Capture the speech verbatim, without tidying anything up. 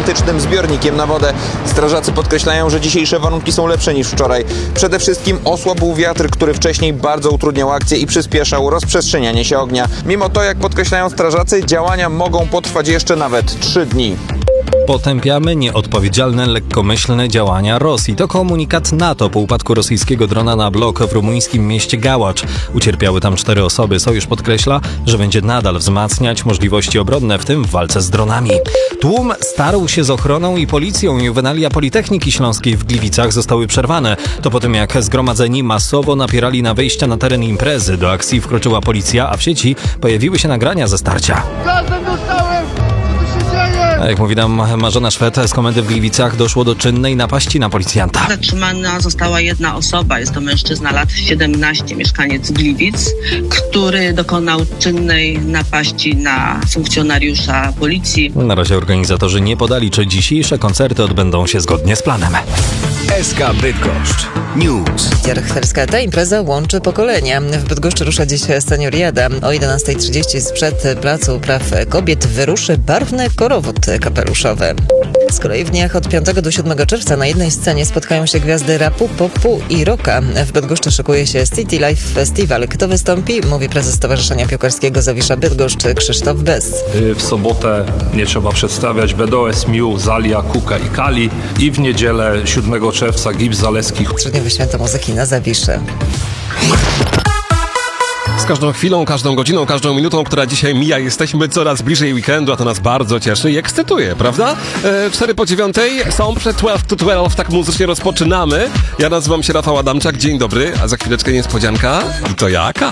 gigantycznym zbiornikiem na wodę. Strażacy podkreślają, że dzisiejsze warunki są lepsze niż wczoraj. Przede wszystkim osłabł wiatr, który wcześniej bardzo utrudniał akcję i przyspieszał rozprzestrzenianie się ognia. Mimo to, jak podkreślają strażacy, działania mogą potrwać jeszcze nawet trzy dni. Potępiamy nieodpowiedzialne, lekkomyślne działania Rosji. To komunikat NATO po upadku rosyjskiego drona na blok w rumuńskim mieście Gałacz. Ucierpiały tam cztery osoby. Sojusz podkreśla, że będzie nadal wzmacniać możliwości obronne, w tym w walce z dronami. Tłum starł się z ochroną i policją. Juwenalia Politechniki Śląskiej w Gliwicach zostały przerwane. To po tym, jak zgromadzeni masowo napierali na wejścia na teren imprezy. Do akcji wkroczyła policja, a w sieci pojawiły się nagrania ze starcia. Gazem dostałem! Co tu się dzieje? A jak mówi nam Marzena Szwed z komendy w Gliwicach, doszło do czynnej napaści na policjanta. Zatrzymana została jedna osoba, jest to mężczyzna lat siedemnaście, mieszkaniec Gliwic, który dokonał czynnej napaści na funkcjonariusza policji. Na razie organizatorzy nie podali, czy dzisiejsze koncerty odbędą się zgodnie z planem. S K Bydgoszcz News. Jarachterska. Ta impreza łączy pokolenia. W Bydgoszczy rusza dziś senioriada. O jedenasta trzydzieści sprzed Placu Praw Kobiet wyruszy barwny korowód kapeluszowy. Z kolei w dniach od piątego do siódmego czerwca na jednej scenie spotkają się gwiazdy rapu, popu i rocka. W Bydgoszczy szykuje się City Life Festival. Kto wystąpi? Mówi prezes Stowarzyszenia Piłkarskiego Zawisza Bydgoszcz Krzysztof Bez. W sobotę nie trzeba przedstawiać B D O S, Miu, Zalia, Kuka i Kali. I w niedzielę siódmego czerwca Gips Zaleski. Trzydniowe święto muzyki na Zawiszy. Z każdą chwilą, każdą godziną, każdą minutą, która dzisiaj mija, jesteśmy coraz bliżej weekendu, a to nas bardzo cieszy i ekscytuje, prawda? E, cztery po dziewiątej, są przed dwanaście to dwanaście, tak muzycznie rozpoczynamy. Ja nazywam się Rafał Adamczak, dzień dobry, a za chwileczkę niespodzianka. I to jaka?